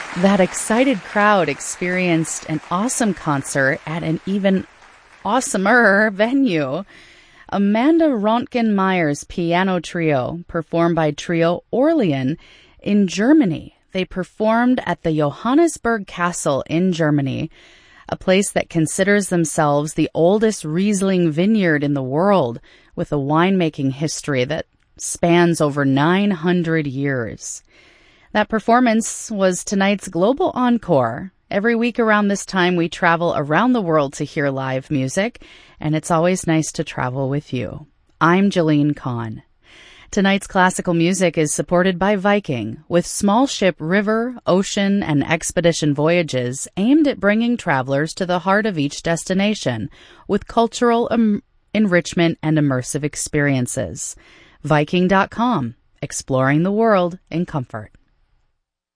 That excited crowd experienced an awesome concert at an even awesomer venue. Amanda Rontgen-Meyer's piano trio performed by Trio Orlean in Germany. They performed at the Johannesburg Castle in Germany, a place that considers themselves the oldest Riesling vineyard in the world, with a winemaking history that spans over 900 years. That performance was tonight's Global Encore. Every week around this time, we travel around the world to hear live music, and it's always nice to travel with you. I'm Jolene Kahn. Tonight's classical music is supported by Viking, with small ship river, ocean, and expedition voyages aimed at bringing travelers to the heart of each destination with cultural enrichment and immersive experiences. Viking.com, exploring the world in comfort.